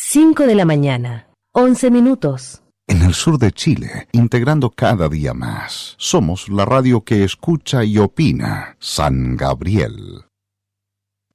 5 de la mañana, 11 minutos. En el sur de Chile, integrando cada día más, somos la radio que escucha y opina. San Gabriel.